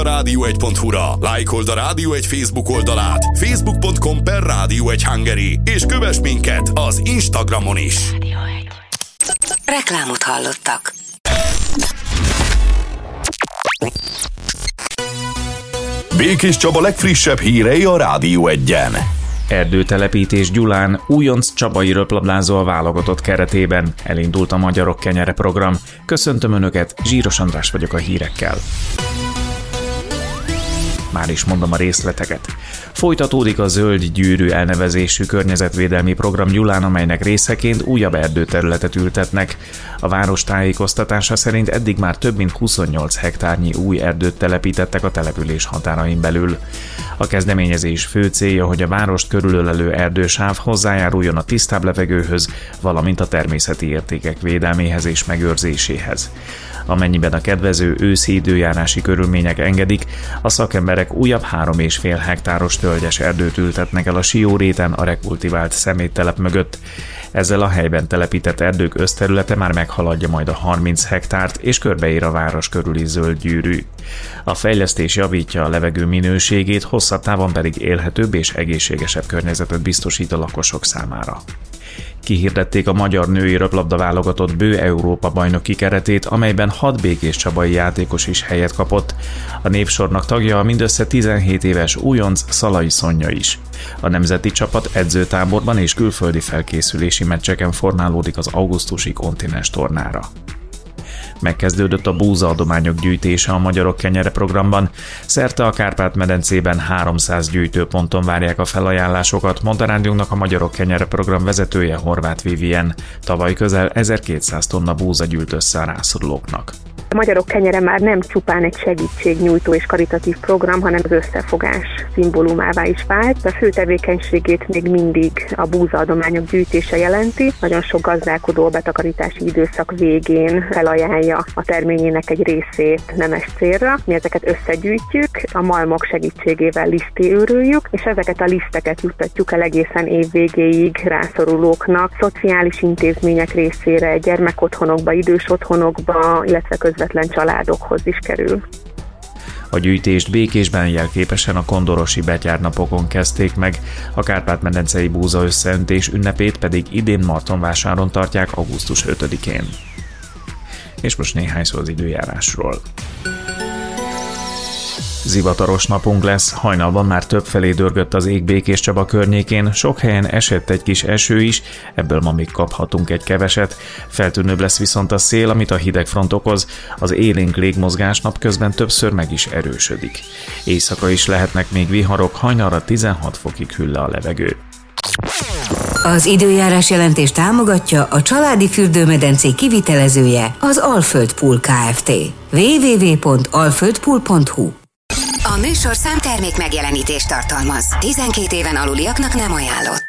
Rádió1.hu-ra. Lájkold a Rádió 1 Facebook oldalát, facebook.com/Rádió1 Hungary, és kövess minket az Instagramon is. Rádió 1. Reklámot hallottak. Békés Csaba legfrissebb hírei a Rádió 1-en. Erdőtelepítés Gyulán, újonc csabai röplabdázó a válogatott keretében. Elindult a Magyarok Kenyere program. Köszöntöm Önöket, Zsíros András vagyok a hírekkel. Már is mondom a részleteket. Folytatódik a Zöld Gyűrű elnevezésű környezetvédelmi program Gyulán, amelynek részeként újabb erdőterületet ültetnek. A város tájékoztatása szerint eddig már több mint 28 hektárnyi új erdőt telepítettek a település határain belül. A kezdeményezés fő célja, hogy a várost körülölelő erdősáv hozzájáruljon a tisztább levegőhöz, valamint a természeti értékek védelméhez és megőrzéséhez. Amennyiben a kedvező őszi időjárási körülmények engedik, a szakemberek újabb 3,5 hektáros tölgyes erdőt ültetnek el a Sióréten a rekultivált szeméttelep mögött. Ezzel a helyben telepített erdők összterülete már meghaladja majd a 30 hektárt, és körbeér a város körüli zöld gyűrű. A fejlesztés javítja a levegő minőségét, hosszabb távon pedig élhetőbb és egészségesebb környezetet biztosít a lakosok számára. Kihirdették a magyar női röplabda válogatott bő Európa bajnoki keretét, amelyben 6 békés csabai játékos is helyet kapott. A névsornak tagja a mindössze 17 éves újonc Szalai Szonya is. A nemzeti csapat edzőtáborban és külföldi felkészülési meccseken formálódik az augusztusi kontinens tornára. Megkezdődött a búzaadományok gyűjtése a Magyarok Kenyere programban. Szerte a Kárpát-medencében 300 gyűjtőponton várják a felajánlásokat, mondta rádiónknak a Magyarok Kenyere program vezetője, Horváth Vivien. Tavaly közel 1200 tonna búza gyűlt össze a rászorulóknak. A Magyarok Kenyere már nem csupán egy segítségnyújtó és karitatív program, hanem az összefogás szimbólumává is vált. A fő tevékenységét még mindig a búzaadományok gyűjtése jelenti. Nagyon sok gazdálkodó a betakarítási időszak végén felajánlja a terményének egy részét nemes célra. Mi ezeket összegyűjtjük, a malmok segítségével liszté őröljük, és ezeket a liszteket juttatjuk el egészen év végéig rászorulóknak, szociális intézmények részére, gyermekotthonokba, idős otthonokba, illetve közvetlen családokhoz is kerül. A gyűjtést Békésben jelképesen a kondorosi betyárnapokon kezdték meg, a Kárpát-medencei búza összeöntés ünnepét pedig idén Martonvásáron tartják augusztus 5-én. És most néhány szó az időjárásról. Zivataros napunk lesz, hajnalban már többfelé dörgött az ég Békés Csaba környékén, sok helyen esett egy kis eső is, ebből ma még kaphatunk egy keveset. Feltűnőbb lesz viszont a szél, amit a hidegfront okoz, az élénk légmozgás napközben többször meg is erősödik. Éjszaka is lehetnek még viharok, hajnalra 16 fokig hűl le a levegő. Az időjárás jelentés támogatja a családi fürdőmedencé kivitelezője, az Alföld Pool Kft. www.alföldpool.hu. A műsorszám termék megjelenítést tartalmaz. 12 éven aluliaknak nem ajánlott.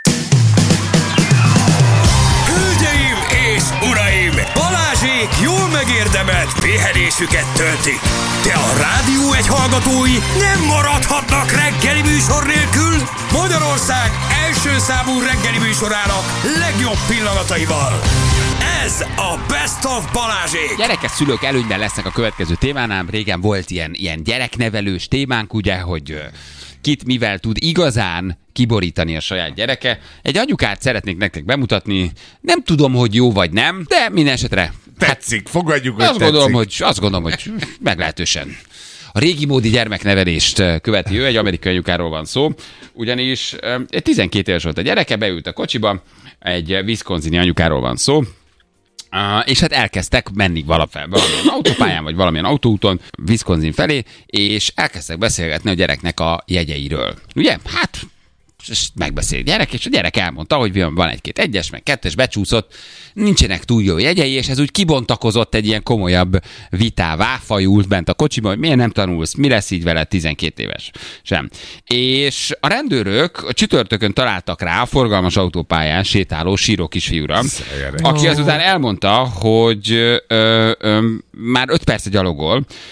Hölgyeim és uraim! Balázsék jól megérdemelt pihenésüket töltik. De a Rádió 1 hallgatói nem maradhatnak reggeli műsor nélkül. Magyarország első számú reggeli műsorának legjobb pillanataival. Ez a Best of Balázsék! Gyerekes szülők előnyben lesznek a következő témánál. Régen volt ilyen gyereknevelős témánk, ugye, hogy kit mivel tud igazán kiborítani a saját gyereke. Egy anyukát szeretnék nektek bemutatni. Nem tudom, hogy jó vagy nem, de minden esetre tetszik, fogadjuk, hogy azt gondolom, hogy meglehetősen a régi módi gyermeknevelést követi ő, egy amerikai anyukáról van szó, ugyanis 12 éves volt a gyereke, beült a kocsiba, egy wisconsini anyukáról van szó, és hát elkezdtek menni valamilyen autópályán, vagy valamilyen autóúton Wisconsin felé, és elkezdtek beszélgetni a gyereknek a jegyeiről. Ugye? Hát megbeszélt gyerek, és a gyerek elmondta, hogy van egy-két egyes, meg kettes becsúszott, nincsenek túl jó jegyei, és ez úgy kibontakozott egy ilyen komolyabb vitává, fajult bent a kocsiba, hogy miért nem tanulsz, mi lesz így veled 12 éves sem. És a rendőrök csütörtökön találtak rá a forgalmas autópályán sétáló síró kisfiúra, aki azután elmondta, hogy már 5 perce gyalogol,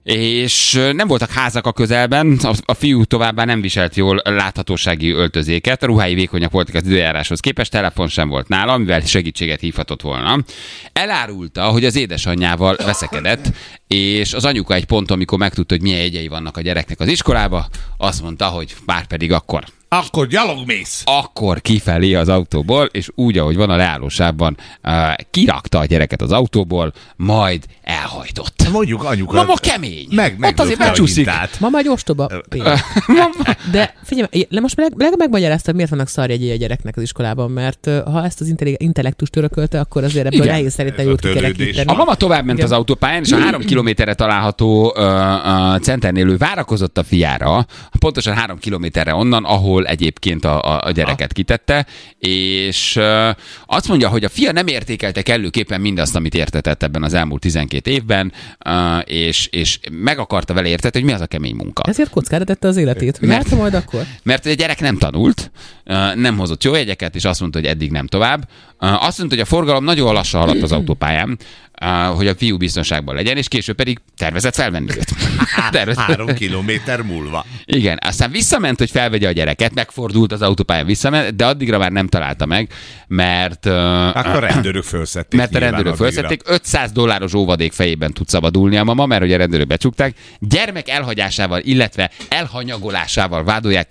és nem voltak házak a közelben, a fiú továbbá nem viselt jól láthatósági öltözéket, a ruhái vékonyak voltak az időjáráshoz képest, telefon sem volt nála, mivel segítséget hívhatott volna. Elárulta, hogy az édesanyjával veszekedett, és az anyuka egy ponton, amikor megtudta, hogy milyen jegyei vannak a gyereknek az iskolába, azt mondta, hogy már pedig akkor gyalog mész. Akkor kifelé az autóból, és úgy, ahogy van a leállósában, kirakta a gyereket az autóból, majd elhajtott. Mondjuk anyuka. Mama kemény. Ott azért megcsúszik. Mama egy ostoba. De figyelj, most megmagyaráztad, miért vannak szarjegyei a gyereknek az iskolában, mert ha ezt az intellektust örökölte, akkor azért ebből nehéz szerintem jót kikerekíteni. A mama tovább ment az autópályán, és a 3 kilométerre található centernél ő várakozott a fiára, pontosan 3 kilométerre onnan, ahol egyébként a gyereket kitette, és azt mondja, hogy a fia nem értékelte kellőképpen mindazt, amit értetett ebben az elmúlt 12 évben, és meg akarta vele értetni, hogy mi az a kemény munka. Ezért kockára tette az életét. Mert majd akkor? Mert a gyerek nem tanult, nem hozott jó jegyeket, és azt mondta, hogy eddig nem tovább. Azt mondta, hogy a forgalom nagyon lassan haladt az autópályán, hogy a fiú biztonságban legyen, és később pedig tervezett felvenni őt. 3 kilométer múlva. Igen, aztán visszament, hogy felvegye a gyereket, megfordult az autópályán, visszament, de addigra már nem találta meg, mert... Akkor a rendőrök felszették. Mert a rendőrök felszették. $500 óvadék fejében tud szabadulni a mama, mert hogy a rendőrök becsukták. Gyermek elhagyásával, illetve elhanyagolásával vádolják,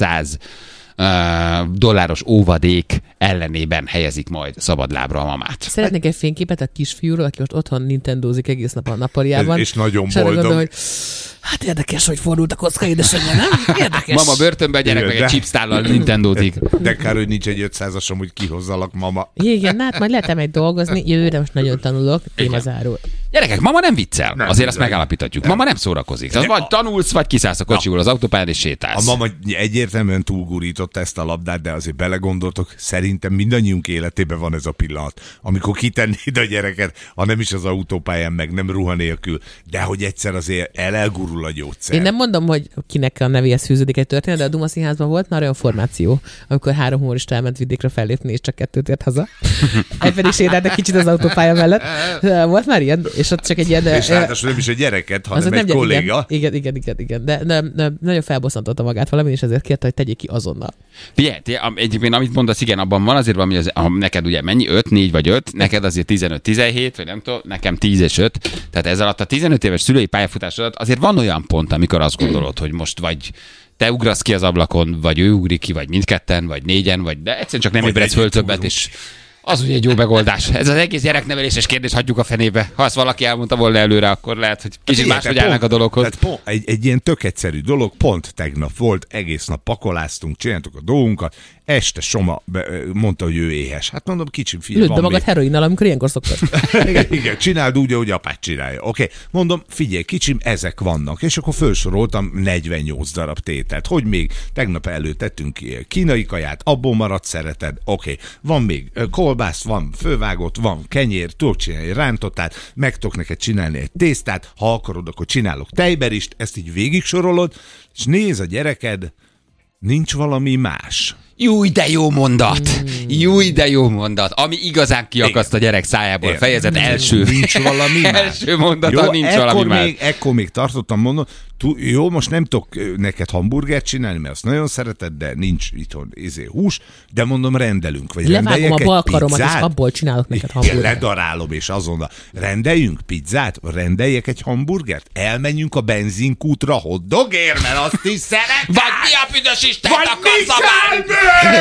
$500 óvadék ellenében helyezik majd szabadlábra a mamát. Szeretnék egy fényképet a kisfiúról, aki most otthon nintendózik egész nap a nappaliában. És nagyon boldog. boldog. Hogy hát érdekes, hogy fordult a kocka, édesanyja, nem? Érdekes. Mama börtönben, a gyerek meg egy chipstállal nintendózik. De kár, hogy nincs egy 500-asom, hogy kihozzalak, mama. Igen, hát majd lehet egy dolgozni, jövőre most nagyon tanulok, témazárul. Gyerekek, mama nem viccel. Nem, azért ezt megállapíthatjuk. Mama nem szórakozik. Tehát vagy tanulsz, vagy kiszállsz a kocsiból az autópályán és sétálsz. A mama egyértelműen túlgurította ezt a labdát, de azért belegondoltok, szerintem mindannyiunk életében van ez a pillanat, amikor kitennéd a gyereket, ha nem is az autópályán, meg nem ruha nélkül, de hogy egyszer azért elgurul a gyógyszer. Én nem mondom, hogy kinek a nevéhez fűződik egy történet, de a Duma Színházban volt már olyan formáció, amikor 3 humorista elment vidékre fellépni, és csak 2 tért haza. Egy pedig sétáltak kicsit az autópálya mellett. Volt már ilyen, és ott csak egy ilyen... És ráadásul nem is egy gyereket, hanem egy kolléga. Igen. De nagyon felbosszantotta magát valami, és ezért kérte, hogy tegyék ki azonnal. Figyelj, egyébként amit mondasz, igen, abban van azért valami, neked ugye mennyi? 5, 4 vagy 5, neked azért 15-17, vagy nem tudom, nekem 10 és 5. Tehát ez alatt a 15 éves szülői pályafutás alatt azért van olyan pont, amikor azt gondolod, hogy most vagy te ugrasz ki az ablakon, vagy ő ugrik ki, vagy mindketten, vagy 4-en, vagy de egyszerűen csak nem ébredsz föl többet, és az ugye egy jó megoldás. Ez az egész gyerekneveléses kérdés, hagyjuk a fenébe. Ha ezt valaki elmondta volna előre, akkor lehet, hogy kicsit máshogy állnak a dologhoz. Egy ilyen tök egyszerű dolog, pont tegnap volt, egész nap pakoláztunk, csináltuk a dolgunkat, este Soma mondta, hogy ő éhes. Hát mondom, kicsim, figyelj, lőd be magad heroinnal, amikor ilyenkor szoktad. Igen, csináld úgy, ahogy apád csinálja. Oké, mondom, figyelj, kicsim, ezek vannak. És akkor felsoroltam 48 darab tételt. Hogy még tegnap előtettünk kínai kaját, abból maradt szereted. Oké, van még kolbász, van fővágott, van kenyér, tudok csinálni rántottát, meg tudok neked csinálni egy tésztát, ha akarod, akkor csinálok tejberist, ezt így végig sorolod, és néz a gyereked, nincs valami más. Júj, de jó mondat! Júj, de jó mondat! Ami igazán kiakaszt a gyerek szájából. Fejezet első. Nincs valami más. Első mondata, nincs valami más. Ekkor még tartottam mondani, jó, most nem tudok neked hamburgert csinálni, mert azt nagyon szereted, de nincs itthon hús, de mondom, rendelünk. Vagy levágom a bal karomat, és abból csinálok neked hamburgert. Ledarálom, és azonnal rendeljünk pizzát, rendeljek egy hamburgert, elmenjünk a benzinkútra hotdogért, mert azt is szeretem. Vagy mi a büdös Istent akarsz a már?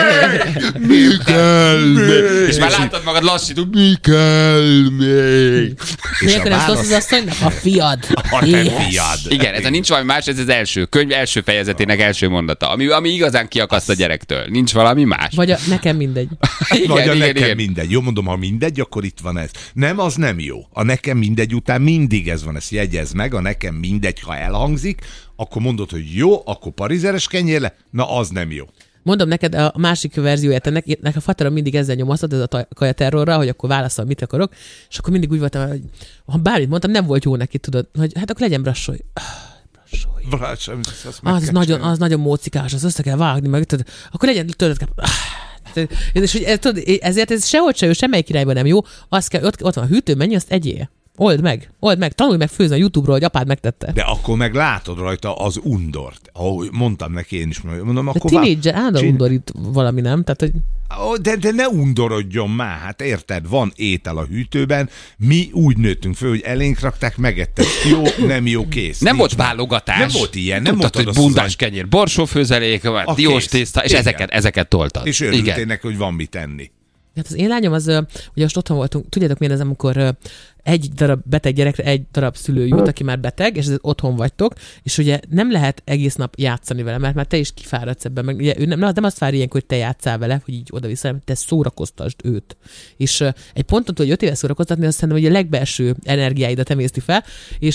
Mi kell még? És már láttad magad lassító, mi kell még? És akkor nem szólsz az asszonynak? A fiad. A te fiad. Igen, ez a nincs valami más, ez az első könyv első fejezetének első mondata, ami igazán kiakaszt a gyerektől. Nincs valami más. Vagy nekem mindegy. Nekem mindegy. Jó, mondom, ha mindegy, akkor itt van ez. Nem, az nem jó. A nekem mindegy után mindig ez van, ezt jegyez meg, a nekem mindegy, ha elhangzik, akkor mondod, hogy jó, akkor parizeres kenyérle, na az nem jó. Mondom neked a másik verzióját ennek a faterom mindig ezzel nyomasztott, ez a kajaterrorra, hogy akkor válaszol, mit akarok, és akkor mindig úgy voltam, hogy ha bármit mondtam, nem volt jó neki, tudod, hogy hát akkor legyen brassolj. Az nagyon mócikás, az össze kell vágni, meg tudod, akkor legyen tőled. És hogy ezért ez sehogy se jó, semmelyik irányban nem jó, az kell, ott van a hűtő, mennyi, azt egyél. Old meg, tanulj meg főzni a YouTube-ról, hogy apád megtette. De akkor meg látod rajta az undort. Ahogy mondtam neki én is, mondom, De akkor tínédzser állandóan undorít valami, nem? Tehát, hogy De ne undorodjon már, hát érted, van étel a hűtőben, mi úgy nőttünk föl, hogy elénk rakták, megetted, jó, nem jó, kész. Nem volt Nincs válogatás. Nem volt ilyen, nem tudtad, mondtad hogy azt, bundás kenyér, borsófőzelék, diós tészta, és Igen. ezeket toltad. És örültél neki, hogy van mit tenni. hát az én lányom az, ugye most otthon voltunk, tudjátok milyen ez, amikor egy darab beteg gyerekre egy darab szülő jut, aki már beteg, és ezért otthon vagytok, és ugye nem lehet egész nap játszani vele, mert már te is kifáradsz ebben, meg ugye ő nem azt várja ilyenkor, hogy te játsszál vele, hogy így oda-vissza, hanem te szórakoztasd őt. És egy ponton, hogy 5 éves szórakoztatni, azt szerintem, hogy a legbelső energiáidat emészti fel,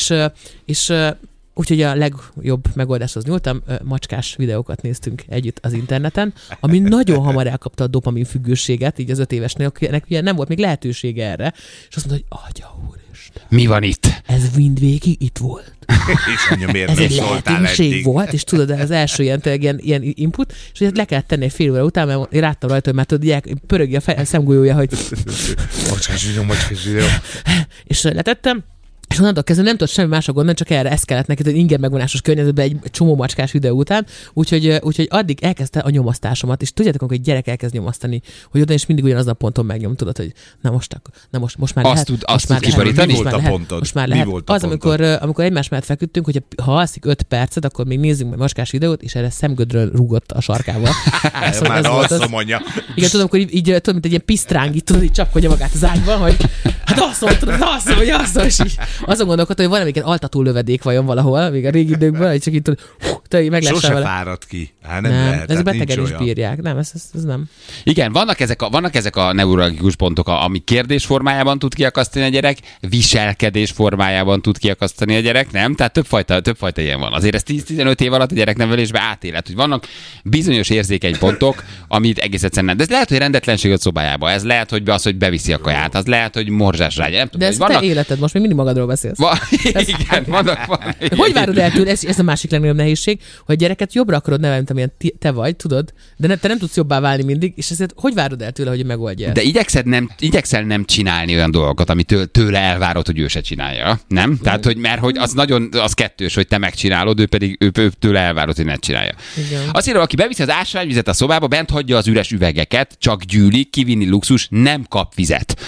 és úgyhogy a legjobb megoldáshoz nyúltam, macskás videókat néztünk együtt az interneten, ami nagyon hamar elkapta a dopamin függőséget, így az 5 évesnél, akinek ugye nem volt még lehetősége erre, és azt mondta, hogy Atya úristen, Mi van itt? ez mindvégig itt volt. És mondja, miért Ez nem egy szóltál lehetőség eddig? volt, és tudod, az első ilyen input, és ugye le kellett tenni egy fél óra után, mert én láttam rajta, hogy már tudod, pörögi a szemgolyója, hogy Macskás videó. és letettem, és onnantól kezdve nem tudott semmi másra gondolni, csak erre ez kellett neki, hogy inger megvonásos környezetben egy csomó macskás videó után, úgyhogy addig elkezdte a nyomasztásomat, és tudjátok, amikor egy gyerek elkezd nyomasztani, hogy oda is mindig ugyanazon a ponton megnyom, tudod, hogy most már lehet. Azt tud kibarítani? Mi volt a pontod? Most már lehet. Mi volt a Az, pontod? amikor egymás mellett feküdtünk, hogy ha alszik 5 percet, akkor még nézzünk meg macskás videót, és erre szemgödről rúgott a sarkával. Már azt mondja. Igen, tudom, akkor így tudod, mint egy ilyen pisztráng, így tudod, így csapkodja magát az ágyban, hogy hát azt mondom, és így azon gondolkodtam, hogy van amiket altató lövedék vajon valahol, még a régi időkben, hogy csak így tudod, meg lehessen Sose vele. fárad ki. Hát nem Nem, lehet. ez hát betegen nincs is olyan. bírják. Nem, ez nem. Igen, vannak ezek a neurologikus pontok, ami kérdés formájában tud kiakasztani a gyerek, viselkedés formájában tud kiakasztani a gyerek, nem? Tehát többfajta ilyen van. Azért ez 10-15 év alatt a gyereknevelésben átélet, hogy vannak bizonyos érzékeny pontok, amit egész egyszerűen nem. De ez lehet, hogy rendetlenség a szobájába, ez lehet, hogy az, hogy beviszi a kaját, az lehet, hogy morzsás rágya. Nem tudom, De ez hogy te életed, most még mindig magadról beszélsz. Igen, vannak. Hogy várod el tőle, ez a másik legnagyobb nehézség, hogy a gyereket jobbra akarod nevelni, mint amilyen te vagy, tudod, de te nem tudsz jobbá válni mindig, és ezért hogy várod el tőle, hogy megoldja? De igyekszel nem csinálni olyan dolgokat, amit tőle elvárod, hogy ő se csinálja, nem? Tehát, hogy az kettős, hogy te megcsinálod, ő pedig tőle elvárod, hogy ne csinálja. Igen. Azt írja, aki beviszi az ásványvizet a szobába, bent hagyja az üres üvegeket, csak gyűlik, kivinni luxus, nem kap vizet.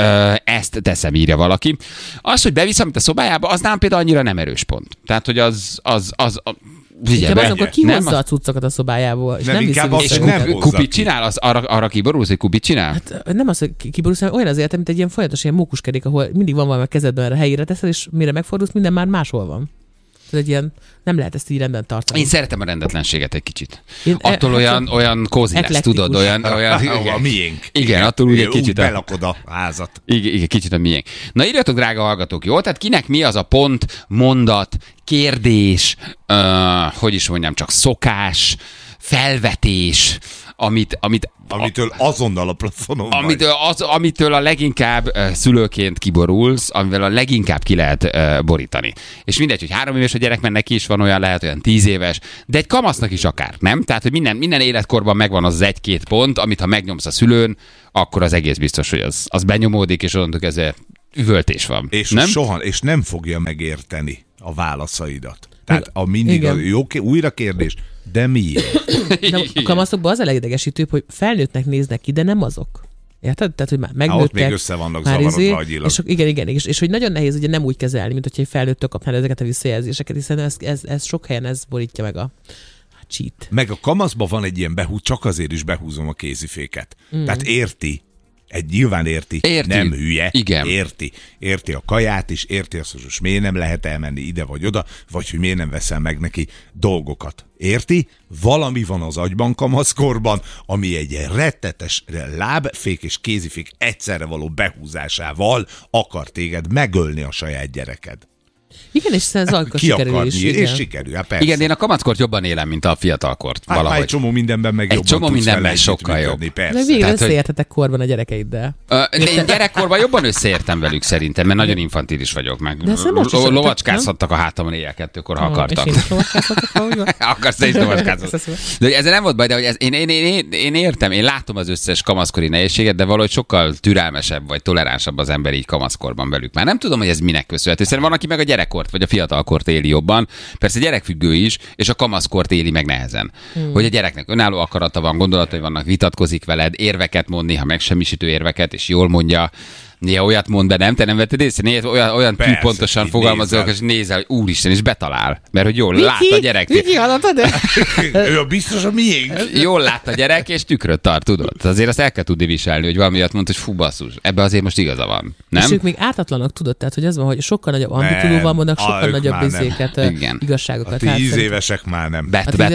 Ezt teszem, írja valaki. Az, hogy bevisz, amit a szobájába, az nálam például annyira nem erős pont. Tehát, hogy az Igen, be. akkor kihozza a cuccokat a szobájából, és nem viszi inkább vissza az, És hogy nem hozza kupit ki. csinál, az arra kiborulsz, hogy kupit csinál? Hát nem az, hogy kiborulsz, hanem olyan az életem, mint egy ilyen folyamatos ilyen mókuskerék, ahol mindig van valami a kezedben, erre helyére teszed, és mire megfordulsz, minden már máshol van. Ez egy ilyen, nem lehet ezt így rendben tartani. Én szeretem a rendetlenséget egy kicsit. Én- Attól olyan kózi lesz, eklektikus. tudod, olyan A miénk. Igen, attól úgy egy Úgy kicsit belakod a házat. Igen, kicsit a miénk. Na írjatok, drága hallgatók, jó? Tehát kinek mi az a pont, mondat, kérdés, hogy is mondjam, csak szokás, felvetés, Amitől azonnal a plafonon vagy. amitől a leginkább szülőként kiborulsz, amivel a leginkább ki lehet borítani. És mindegy, hogy 3 éves a gyerek, mert neki is van olyan, lehet olyan 10 éves, de egy kamasznak is akár, nem? Tehát, hogy minden életkorban megvan az 1-2 pont, amit ha megnyomsz a szülőn, akkor az egész biztos, hogy az benyomódik, és onnantól kezdve üvöltés van. És nem? és nem fogja megérteni a válaszaidat. Tehát mindig Igen. jó, újra kérdés, de miért? De a kamaszokban az a legidegesítőbb, hogy felnőttnek néznek ki, de nem azok. Érted? Tehát, hogy már megnőttek. Ott még össze vannak már zavarodva agyilag. és igen, és hogy nagyon nehéz ugye nem úgy kezelni, mint hogyha egy felnőttől kapnál ezeket a visszajelzéseket, hiszen ez sok helyen ez borítja meg a cheat. Meg a kamaszban van egy ilyen csak azért is behúzom a kéziféket. Tehát érti. Nyilván érti, nem hülye, Igen. Érti a kaját is, érti azt, hogy most miért nem lehet elmenni ide vagy oda, vagy hogy miért nem veszel meg neki dolgokat. Érti? Valami van az agyban kamaszkorban, ami egy rettetes lábfék és kézifék egyszerre való behúzásával akar téged megölni a saját gyereked. Igen, és ez akkor sikerül is. És sikerül, hát persze. Igen, én a kamackort jobban élem, mint a fiatalkort. Hát valahogy. egy csomó mindenben meg Egy jobban csomó tudsz mindenben vele sokkal együttműködni, jobb. persze. De végre Tehát, hogy- összeértetek korban a gyerekeiddel. Én gyerekkorban jobban összeértem velük szerintem, mert nagyon infantilis vagyok meg. De ezt most is Lovacskázhattak a hátamon éjjel 2-kor, ha akartak. És én is lovacskázhatok, ahogy van. Akarsz, te is lovacskázhatsz. De hogy ezzel nem volt baj, de hogy én értem, én látom az összes kamaszkori nehézséget, de valahogy sokkal türelmesebb vagy toleránsabb az ember így kamaszkorban velük. Már nem tudom, hogy ez minek köszönhető. Szerintem van, aki meg a gyerekkort vagy a fiatalkort éli jobban. Persze gyerekfüggő is, és a kamaszkort éli meg nehezen. Hogy a gyereknek önálló akarata van, gondolatai vannak, vitatkozik veled, érveket mond, néha megsemmisítő érveket, és jól mondja. Néha olyat mond be, nem? Te nem vetted észre? Néha olyan Persze, tűpontosan így fogalmazok, és nézel, hogy úristen, és betalál. Mert hogy jól lát a gyerek. Viki, hallottad? Ő biztos a miénk. Jól lát a gyerek, és tükröt tart, tudod? Azért azt el kell tudni viselni, hogy valamiatt mondta, hogy fú, basszus, ebbe azért most igaza van. Nem? És ők még ártatlanak, tudod? Tehát, hogy az van, hogy sokkal nagyobb ambitulóval mondanak, sokkal ők nagyobb már nem. izéket, Igen. igazságokat. A Hát 10 szerintem- évesek már nem.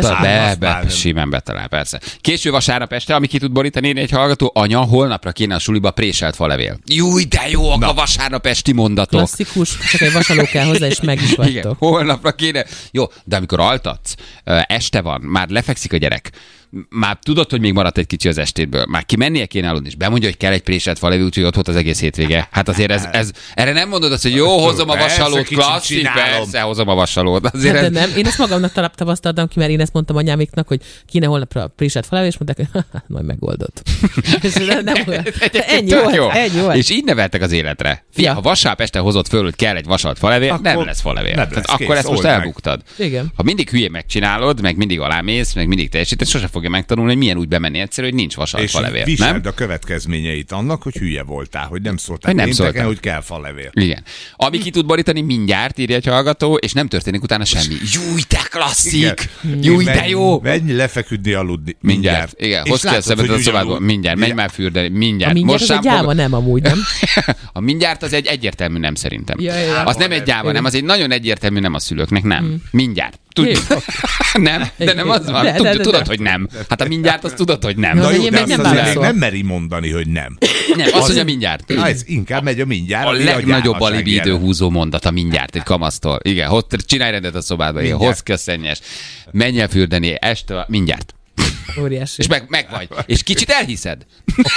Simán betalál, persze. Késő vasárnap este, ami ki tud borítani egy hallgató, anya, holnapra kéne a suliba préselt falevél. Júj, de jók a vasárnap esti mondatok. Klasszikus, csak egy vasaló kell hozzá, és meg is Igen, vagytok. holnapra kéne. Jó, de amikor altatsz, este van, már lefekszik a gyerek, már tudod, hogy még maradt egy kicsi az estétből, már kimennie kéne aludni, és bemondja, hogy kell egy préselt falevé, úgyhogy ott volt az egész hétvége. Hát azért ez erre nem mondod azt, hogy jó, hozom a Persze, vasalót, kicsit klasszik, csinálom. persze, hozom a vasalót. Azért Hát de nem, én ezt magamnak tapasztaltam ki, mert én ezt mondtam anyámiknak, hogy kéne holnapra préselt falevé, és mondták, hogy majd megoldod. És nem olyan. Ennyi Tök volt, jó. ennyi volt. És így neveltek az életre. Fia, Ja. ha vasárnap este hozott föl, hogy kell egy vasalt falevél, Akkor nem lesz falevél. nem Tehát lesz, akkor kész, ezt most old meg. elbuktad. Igen. Ha mindig hülyén megcsinálod, meg mindig alámész, meg mindig teljesítesz, sose fogja megtanulni, hogy milyen úgy bemenni egyszerű, hogy nincs vasalt És falevél. Nem? viseld a következményeit annak, hogy hülye voltál, hogy nem szóltál Hogy nem pénteken, szóltál. hogy kell falevél. Igen. Ami ki tud borítani mindjárt, írja egy hallgató, és nem történik utána semmi. Júj, te klasszik! Júj, de jó! Menj lefeküdni, aludni. Mindjárt. Igen, És hozd ki a látod, szemedet hogy a szobádból. ugyanúgy. Mindjárt. Menj már fürdeni. Mindjárt. A mindjárt Most az egy gyáva nem amúgy, nem? A mindjárt az egy egyértelmű nem szerintem. Ja. Az nem egy gyáva nem, az egy nagyon egyértelmű nem a szülőknek, nem. Mindjárt. Tudjuk. Nem, de nem az van. De. Tudod, hogy nem. Hát a mindjárt azt tudod, hogy nem. Na, Na de jó, én de meg azt nem azért még válaszol. nem meri mondani, hogy nem. Nem, azt mondja mindjárt. Ez inkább megy a mindjárt. A ami legnagyobb gyávaság alibi jelen. időhúzó mondat a mindjárt egy kamasztól. Igen, csinálj rendet a szobádba, igen, Mindjárt. hozz ki a szennyes, menj el fürdeni, este mindjárt. Óriási. És meg vagy. És kicsit elhiszed.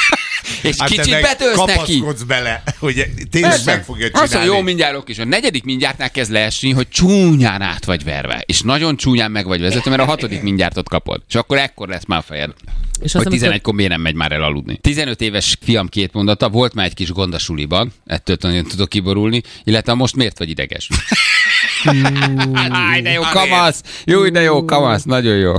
És Hát te kicsit meg betölsz neki. kapaszkodsz bele, hogy tényleg meg fogja Azt mondja, csinálni. jó mindjárt és a negyedik mindjártnál kezd leesni, hogy csúnyán át vagy verve. És nagyon csúnyán meg vagy vezetve, mert a hatodik mindjártot kapod. És akkor ekkor lesz már a fejed. És Hogy azt, amikor 11-kor miért nem megy már el aludni. 15 éves fiam 2 mondata, volt már egy kis gond a suliban, ettől nagyon tudok kiborulni, illetve most miért vagy ideges? Áj, de jó kamasz! Jó, de jó kamasz, nagyon jó.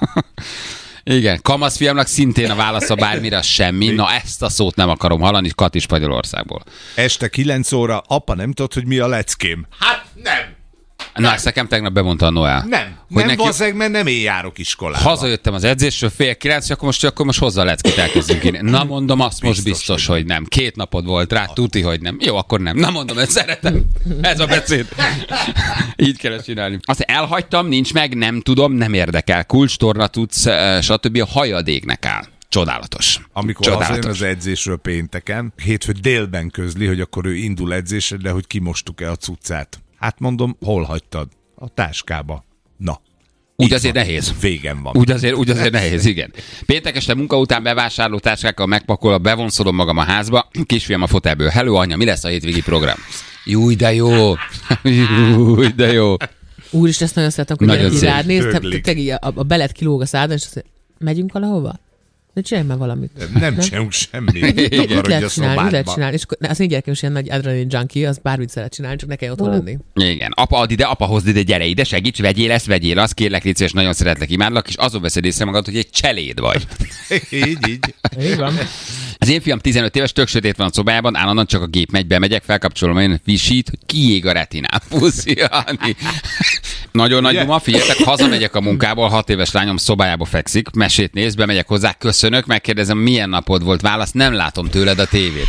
Igen, kamasz fiamnak szintén a válasza bármire az semmi. Na ezt a szót nem akarom hallani, Kati Spanyolországból. Este 9 óra, apa nem tudod, hogy mi a leckém. Hát nem. Na, ezt nekem tegnap bemondta a Noel. Nem. Hogy Nem neki- valószínűleg, mert nem én járok iskolába. Hazajöttem az edzésről, 8:30, és akkor most hozzá a leckét elkezdünk írni. Na mondom, azt most biztos, hogy nem. 2 napod volt rá, tuti, hogy nem. Jó, akkor nem. Na mondom, ezt szeretem. Ez a beszéd. Így kell ezt csinálni. Azt elhagytam, nincs meg, nem tudom, nem érdekel. Kulcs, torna tudsz, stb. A hajadéknek áll. Csodálatos. Amikor hazajön Csodálatos. az edzésről pénteken, hétfő délben közli, hogy akkor ő indul edzésre, de hogy kimostuk-e a cuccát. Hát mondom, hol hagytad? A táskába. Na. Úgy Itt azért van. nehéz. Végem van. Úgy azért nehéz, igen. Péntek este munka után bevásárló táskákkal megpakolva, bevonszolom magam a házba, kisfiam a fotelből. Hello, anya, mi lesz a hétvégi program? Júj, de jó. Júj, de jó. Úristen, ezt nagyon szeretem, hogy Nagyon gyerek így szép. rád néz, Döglik. te a belet kilóg a szádon, és azt mondja, megyünk valahova? De csinálj már valamit. Nem csinálunk semmit. Mit Takarodj a lehet csinálni? Mit lehet szobádba. csinálni? És akkor, az én gyerekem is ilyen nagy adrenalin junkie, az bármit szeret csinálni, csak ne kell otthon lenni. Igen. Apa, add ide, apa, hozd ide, gyere ide, segíts, vegyél ezt, vegyél azt, kérlek, légy szíves, nagyon szeretlek, imádlak, és azon veszed észre magad, hogy egy cseléd vagy. Így. Így van. Az én fiam 15 éves, tök sötét van a szobájában, állandóan csak a gép megy, bemegyek, felkapcsolom, én visít, hogy kiég a retinám. Puszi, Ani. Nagyon nagy duma, figyeljetek, hazamegyek a munkából, 6 éves lányom szobájába fekszik, mesét néz, bemegyek hozzá, köszönök, megkérdezem, milyen napod volt, válasz, nem látom tőled a tévét.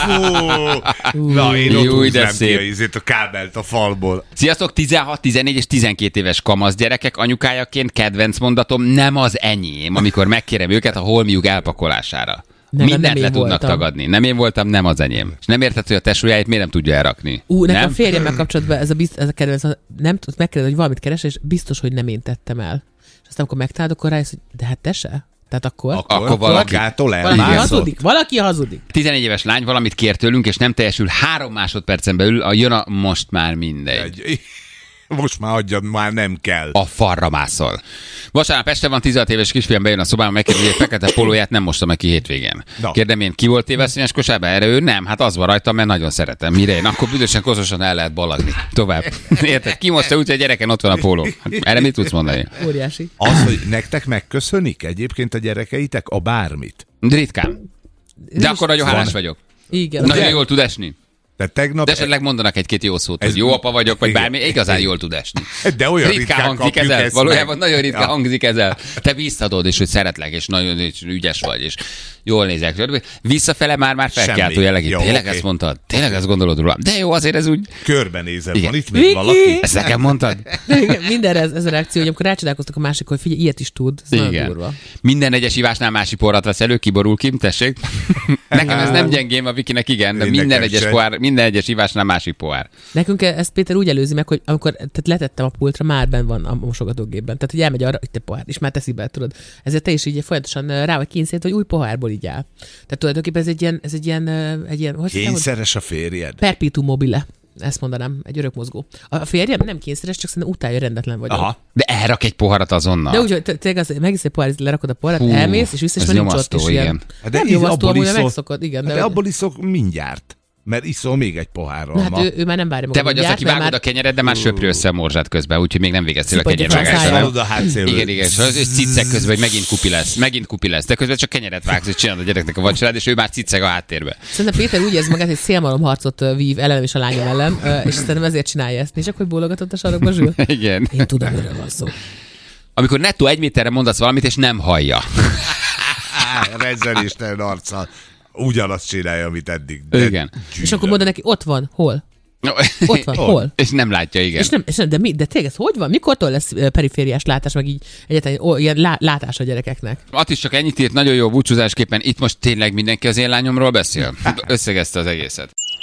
Fú. Na, én ott Júj, de húznám ki szép. a kábelt a falból. Sziasztok, 16, 14 és 12 éves kamasz gyerekek, anyukájaként kedvenc mondatom nem az enyém, amikor megkérem őket a holmiuk elpakolására. Mindent le tudnak tagadni. Nem én voltam, nem az enyém. És nem érted, hogy a tesójáit miért nem tudja elrakni. Nekem a férjemmel kapcsolatban ez a kedvenc, nem tudsz megkérdez, hogy valamit keres, és biztos, hogy nem én tettem el. És aztán, amikor megtalálod, akkor rájössz, hogy de hát te se. Tehát akkor valakitől elmászott. Valaki hazudik. 14 éves lány valamit kér tőlünk, és nem teljesül 3 másodpercen belül, jön a most már mindegy. Most már adjad, már nem kell. A farra mászol. Vasárnap este van, 16 éves kisfiam bejön a szobába, megkérdezi, hogy fekete polóját nem mostam meg ki hétvégén. No. Kérdem én, ki volt téveszényes kosárba? Erre ő nem, hát az van rajta, mert nagyon szeretem. Mire én? Akkor büdösen kozosan el lehet balagni. Tovább. Érted? Ki mosta úgy, hogy a gyereken ott van a póló. Erre mit tudsz mondani? Óriási. Az, hogy nektek megköszönik egyébként a gyerekeitek a bármit? Ritkán. De akkor nagyon hálás vagyok. Igen. Nagyon jól tud esni. Tegnap... De esetleg mondanak egy-két jó szót, hogy jó apa vagyok, vagy igen. Bármi, igazán jól tud esni. De olyan ritkán hangzik ezzel. Valójában nagyon ritkán hangzik ezzel. Te visszadod, és hogy szeretlek, és nagyon ügyes vagy, és jól nézek. Visszafele már felkeltő jellegét. Tényleg ezt mondtad? Tényleg ezt gondolod róla? De jó, azért ez úgy... Körbenézem, igen. Van itt még valaki? Ezt nekem mondtad? Mindenre ez a reakció, hogy amikor rácsodálkoztak a másik, hogy figyelj, ilyet is tud. Igen. Minden egyes ivásnál másik porrat vesz elő, kiborul ki, tessék. Nekem ez nem gyengém, a Vikinek igen, de minden egyes ivásnál másik pohár. Nekünk ezt Péter úgy előzi meg, hogy amikor letettem a pultra, már benn van a mosogatógépben. Tehát, hogy elmegy arra, hogy te pohár, és már teszi be, tudod. Ezért te is így folyamatosan rá vagy kényszerít, hogy új pohárból így áll. Tehát tulajdonképpen ez egy ilyen hogy kényszeres a férjed? Perpetuum mobile. Ezt mondanám, egy örök mozgó. A férjem nem kényszeres, csak szerintem utálja, rendetlen vagyok. Aha. De elrak egy poharat azonnal. De úgy, hogy tényleg megisz egy poharat, lerakod a poharat, elmész, és vissza, és már nincs ott is ilyen. De nem nyomasztó, amúgy megszokod. Igen, de abból iszok mindjárt. Mert iszol még egy pohárral. Hát ő már nem várja magam. Te vagy az, aki vágod a kenyered, de már söprő össze a morzsát közben, úgyhogy még nem végeztél a kenyervágással. Igen, és ciccek közben, hogy megint kupi lesz. De közben csak kenyeret vágsz, és csinálod a gyereknek a vacsorát, és ő már cicceg a háttérbe. Szerintem Péter úgy érzi magát, hogy szélmalomharcot vív ellenem és a lányom ellen, és szerintem ezért csinálja ezt. És akkor bólogatott a sarokba Zsül. Igen. Én tudom, miről van szó. Amikor nettó 1 méterre mondasz valamit, és nem hallja. Rezzeléstelen arccal. Ugyanazt csinálja, amit eddig. Igen. És akkor mondja neki, ott van, hol? Ott van, hol? És nem látja, igen. De tényleg ez hogy van? Mikortól lesz perifériás látás, meg így egyáltalán ilyen látás a gyerekeknek? Attis csak ennyit írt, nagyon jó búcsúzásképpen. Itt most tényleg mindenki az én lányomról beszél. Összegezte az egészet.